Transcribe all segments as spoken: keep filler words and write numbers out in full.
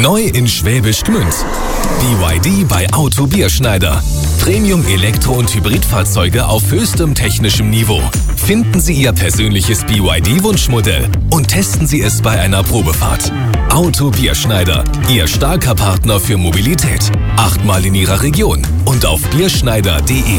Neu in Schwäbisch Gmünd. B Y D bei Auto Bierschneider. Premium Elektro- und Hybridfahrzeuge auf höchstem technischem Niveau. Finden Sie Ihr persönliches B Y D-Wunschmodell und testen Sie es bei einer Probefahrt. Auto Bierschneider, Ihr starker Partner für Mobilität. Achtmal in Ihrer Region und auf bierschneider punkt de.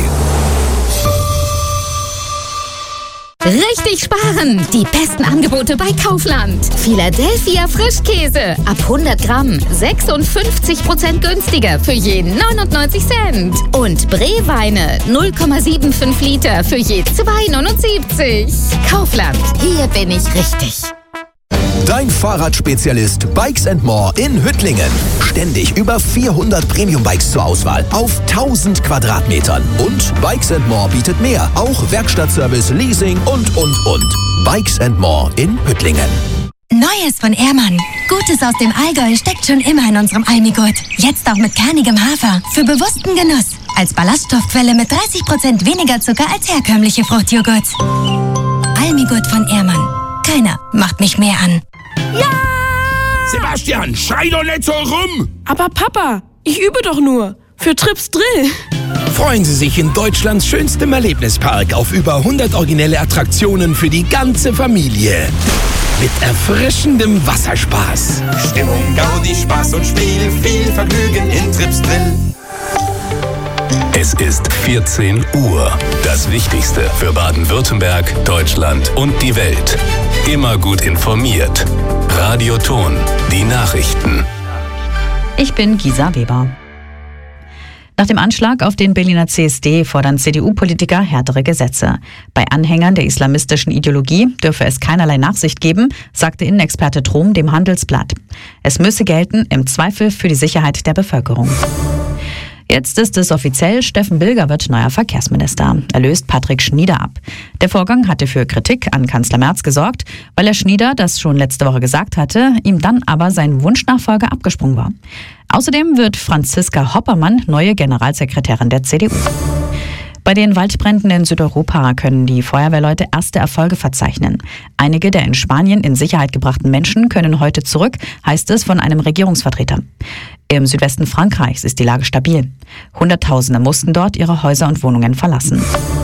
Richtig sparen! Die besten Angebote bei Kaufland. Philadelphia Frischkäse ab hundert Gramm sechsundfünfzig Prozent günstiger für jeden neunundneunzig Cent. Und Bree-Weine null Komma fünfundsiebzig Liter für je zwei neunundsiebzig. Kaufland, hier bin ich richtig. Dein Fahrradspezialist Bikes and More in Hüttlingen. Ständig über vierhundert Premium-Bikes zur Auswahl auf tausend Quadratmetern. Und Bikes and More bietet mehr, auch Werkstattservice, Leasing und, und, und. Bikes and More in Hüttlingen. Neues von Ehrmann. Gutes aus dem Allgäu steckt schon immer in unserem Almigurt. Jetzt auch mit kernigem Hafer. Für bewussten Genuss. Als Ballaststoffquelle mit dreißig Prozent weniger Zucker als herkömmliche Fruchtjoghurts. Almigurt von Ehrmann. Keiner macht mich mehr an. Ja! Sebastian, schrei doch nicht so rum! Aber Papa, ich übe doch nur. Für Trips Drill. Freuen Sie sich in Deutschlands schönstem Erlebnispark auf über hundert originelle Attraktionen für die ganze Familie. Mit erfrischendem Wasserspaß. Stimmung, Gaudi, Spaß und Spiel, viel Vergnügen in Trips Drill. Es ist vierzehn Uhr. Das Wichtigste für Baden-Württemberg, Deutschland und die Welt. Immer gut informiert. Radio Ton, die Nachrichten. Ich bin Gisa Weber. Nach dem Anschlag auf den Berliner C S D fordern C D U-Politiker härtere Gesetze. Bei Anhängern der islamistischen Ideologie dürfe es keinerlei Nachsicht geben, sagte Innenexperte Trom dem Handelsblatt. Es müsse gelten, im Zweifel für die Sicherheit der Bevölkerung. Jetzt ist es offiziell, Steffen Bilger wird neuer Verkehrsminister. Er löst Patrick Schnieder ab. Der Vorgang hatte für Kritik an Kanzler Merz gesorgt, weil er Schnieder das schon letzte Woche gesagt hatte, ihm dann aber sein Wunschnachfolger abgesprungen war. Außerdem wird Franziska Hoppermann neue Generalsekretärin der C D U. Bei den Waldbränden in Südeuropa können die Feuerwehrleute erste Erfolge verzeichnen. Einige der in Spanien in Sicherheit gebrachten Menschen können heute zurück, heißt es von einem Regierungsvertreter. Im Südwesten Frankreichs ist die Lage stabil. Hunderttausende mussten dort ihre Häuser und Wohnungen verlassen.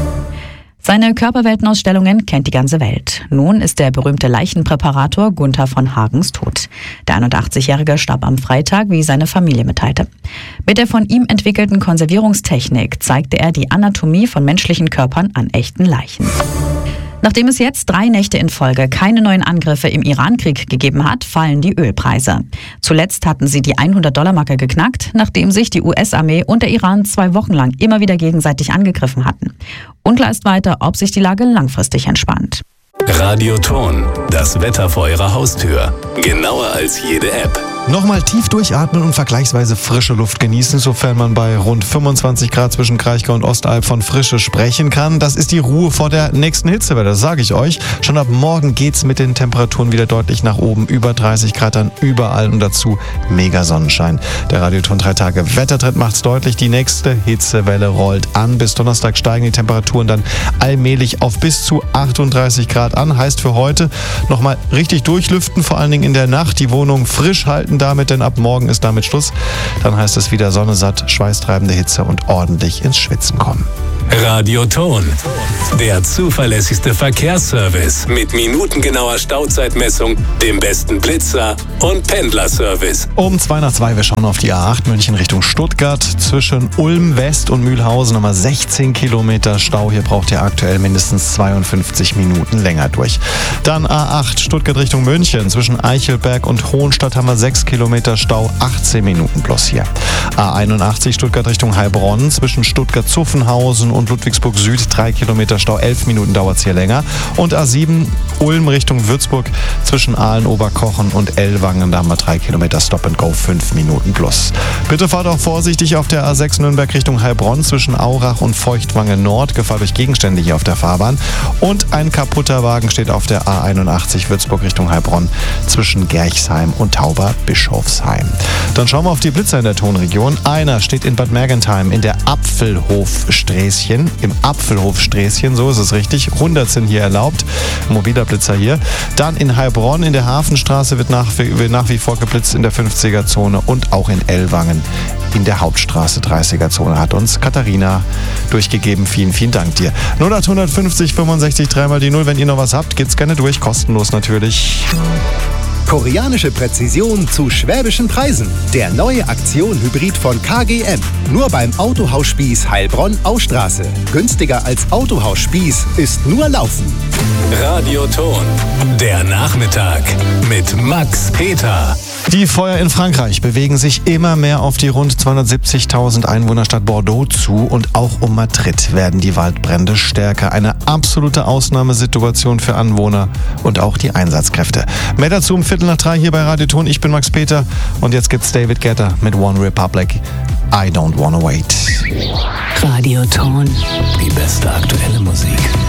Seine Körperweltenausstellungen kennt die ganze Welt. Nun ist der berühmte Leichenpräparator Gunther von Hagens tot. Der einundachtzigjährige starb am Freitag, wie seine Familie mitteilte. Mit der von ihm entwickelten Konservierungstechnik zeigte er die Anatomie von menschlichen Körpern an echten Leichen. Nachdem es jetzt drei Nächte in Folge keine neuen Angriffe im Iran-Krieg gegeben hat, fallen die Ölpreise. Zuletzt hatten sie die hundert-Dollar-Marke geknackt, nachdem sich die U S-Armee und der Iran zwei Wochen lang immer wieder gegenseitig angegriffen hatten. Unklar ist weiter, ob sich die Lage langfristig entspannt. Radio Ton, das Wetter vor Ihrer Haustür. Genauer als jede App. Nochmal tief durchatmen und vergleichsweise frische Luft genießen, sofern man bei rund fünfundzwanzig Grad zwischen Kraichgau und Ostalb von Frische sprechen kann. Das ist die Ruhe vor der nächsten Hitzewelle, das sage ich euch. Schon ab morgen geht's mit den Temperaturen wieder deutlich nach oben. Über dreißig Grad dann überall und dazu mega Sonnenschein. Der Radioton drei Tage Wettertrend macht's deutlich. Die nächste Hitzewelle rollt an. Bis Donnerstag steigen die Temperaturen dann allmählich auf bis zu achtunddreißig Grad an. Heißt für heute nochmal richtig durchlüften, vor allen Dingen in der Nacht. Die Wohnung frisch halten damit, denn ab morgen ist damit Schluss. Dann heißt es wieder Sonne satt, schweißtreibende Hitze und ordentlich ins Schwitzen kommen. Radio Ton, der zuverlässigste Verkehrsservice mit minutengenauer Stauzeitmessung, dem besten Blitzer und Pendlerservice. Um zwei nach zwei, wir schauen auf die A acht München Richtung Stuttgart. Zwischen Ulm West und Mühlhausen nochmal sechzehn Kilometer Stau. Hier braucht ihr aktuell mindestens zweiundfünfzig Minuten länger durch. Dann A acht Stuttgart Richtung München. Zwischen Eichelberg und Hohenstadt haben wir sechs Kilometer Stau, achtzehn Minuten plus hier. A einundachtzig Stuttgart Richtung Heilbronn. Zwischen Stuttgart-Zuffenhausen und Ludwigsburg Süd drei Kilometer Stau, elf Minuten dauert es hier länger. Und A sieben Ulm Richtung Würzburg zwischen Aalen, Oberkochen und Ellwangen, da haben wir drei Kilometer Stop and Go, fünf Minuten plus. Bitte fahrt auch vorsichtig auf der A sechs Nürnberg Richtung Heilbronn zwischen Aurach und Feuchtwangen Nord, Gefahr durch Gegenstände hier auf der Fahrbahn. Und ein kaputter Wagen steht auf der A einundachtzig Würzburg Richtung Heilbronn zwischen Gerchsheim und Tauber-Bischofsheim. Dann schauen wir auf die Blitzer in der Tonregion. Einer steht in Bad Mergentheim in der Apfelhofsträßchen Sträßchen, im Apfelhof Sträßchen, so ist es richtig. hundert sind hier erlaubt, mobiler Blitzer hier. Dann in Heilbronn in der Hafenstraße wird nach, wird nach wie vor geblitzt in der fünfziger-Zone und auch in Ellwangen in der Hauptstraße dreißiger-Zone hat uns Katharina durchgegeben. Vielen, vielen Dank dir. null acht fünfzig fünfundsechzig dreimal die null. Wenn ihr noch was habt, geht's gerne durch. Kostenlos natürlich. Koreanische Präzision zu schwäbischen Preisen. Der neue Aktion Hybrid von K G M. Nur beim Autohaus Spieß Heilbronn Austraße. Günstiger als Autohaus Spieß ist nur Laufen. Radioton. Der Nachmittag mit Max Peter. Die Feuer in Frankreich bewegen sich immer mehr auf die rund zweihundertsiebzigtausend Einwohnerstadt Bordeaux zu und auch um Madrid werden die Waldbrände stärker. Eine absolute Ausnahmesituation für Anwohner und auch die Einsatzkräfte. Mehr dazu um Viertel nach drei hier bei Radioton. Ich bin Max Peter und jetzt gibt's David Guetta mit One Republic. I don't wanna wait. Radioton. Die beste aktuelle Musik.